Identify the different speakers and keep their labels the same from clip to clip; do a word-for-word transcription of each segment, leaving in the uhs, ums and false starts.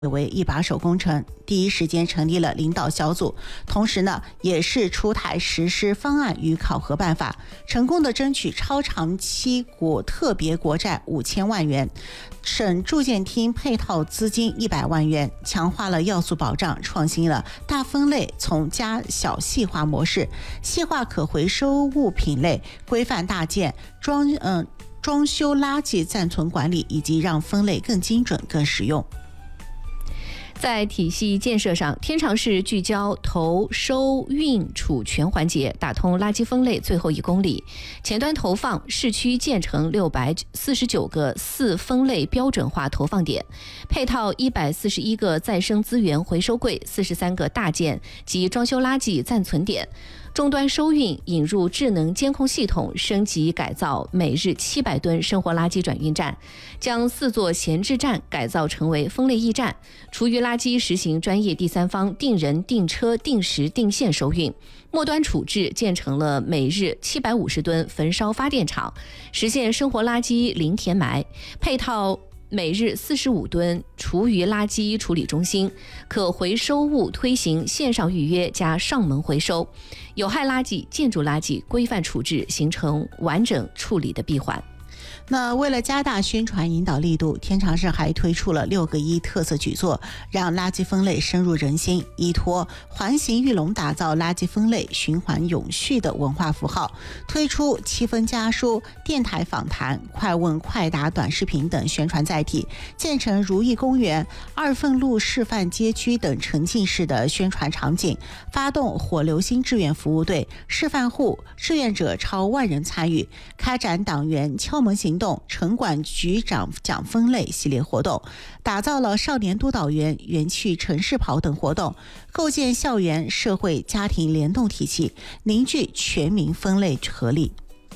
Speaker 1: 为一把手工程，第一时间成立了领导小组，同时呢，也是出台实施方案与考核办法，成功的争取超长期国特别国债五千万元，省住建厅配套资金一百万元，强化了要素保障，创新了大分类从加小细化模式，细化可回收物品类，规范大件装嗯、呃、装修垃圾暂存管理，以及让分类更精准、更实用。
Speaker 2: 在体系建设上，天长市聚焦投、收、运、储全环节，打通垃圾分类最后一公里。前端投放，市区建成六百四十九个四分类标准化投放点，配套一百四十一个再生资源回收柜，四十三个大件及装修垃圾暂存点。终端收运引入智能监控系统，升级改造每日七百吨生活垃圾转运站，将四座闲置站改造成为分类驿站。厨余垃圾实行专业第三方定人、定车、定时、定线收运。末端处置建成了每日七百五十吨焚烧发电厂，实现生活垃圾零填埋，配套每日四十五吨厨余垃圾处理中心，可回收物推行线上预约加上门回收，有害垃圾、建筑垃圾规范处置，形成完整处理的闭环。
Speaker 1: 那为了加大宣传引导力度，天长市还推出了六个一特色举措，让垃圾分类深入人心，依托环形玉龙打造垃圾分类循环永续的文化符号，推出七分家书、电台访谈、快问快答短视频等宣传载体，建成如意公园、二份路示范街区等沉浸式的宣传场景，发动火流星志愿服务队、示范户、志愿者超万人参与，开展党员敲门行动、城管局长奖分类系列活动，打造了少年督导员、园区城市跑等活动，构建校园、社会、家庭联动体系，凝聚全民分类合力。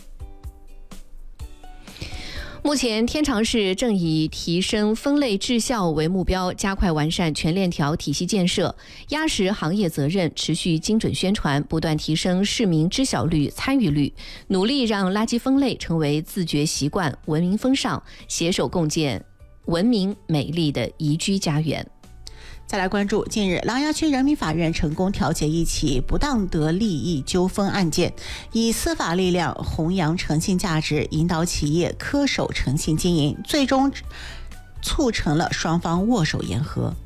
Speaker 2: 目前，天长市正以提升分类质效为目标，加快完善全链条体系建设，压实行业责任，持续精准宣传，不断提升市民知晓率、参与率，努力让垃圾分类成为自觉习惯、文明风尚，携手共建文明美丽的宜居家园。
Speaker 1: 再来关注，近日琅琊区人民法院成功调解一起不当得利益纠纷案件，以司法力量弘扬诚信价值，引导企业恪守诚信经营，最终促成了双方握手言和。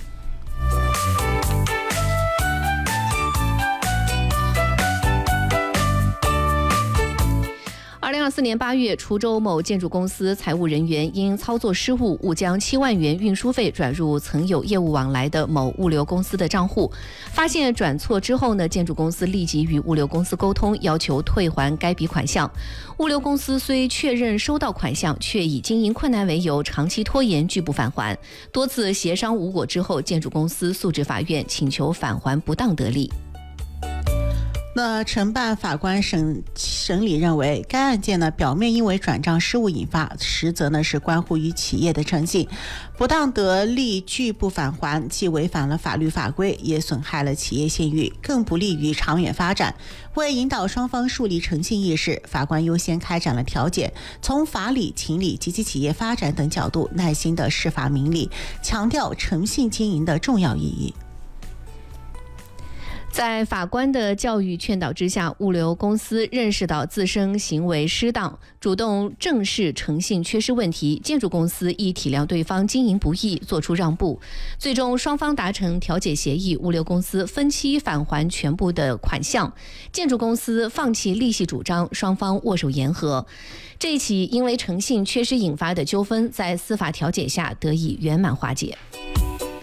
Speaker 2: 二零二四年八月，滁州某建筑公司财务人员因操作失误，误将七万元运输费转入曾有业务往来的某物流公司的账户。发现转错之后呢，建筑公司立即与物流公司沟通，要求退还该笔款项。物流公司虽确认收到款项，却以经营困难为由，长期拖延，拒不返还。多次协商无果之后，建筑公司诉至法院，请求返还不当得利。
Speaker 1: 那承办法官审审理认为，该案件呢表面因为转账失误引发，实则呢是关乎于企业的诚信，不当得利拒不返还，既违反了法律法规，也损害了企业信誉，更不利于长远发展。为引导双方树立诚信意识，法官优先开展了调解，从法理、情理及其企业发展等角度，耐心的释法明理，强调诚信经营的重要意义。
Speaker 2: 在法官的教育劝导之下，物流公司认识到自身行为失当，主动正视诚信缺失问题。建筑公司亦体谅对方经营不易，做出让步。最终双方达成调解协议，物流公司分期返还全部的款项，建筑公司放弃利息主张，双方握手言和。这一起因为诚信缺失引发的纠纷，在司法调解下得以圆满化解。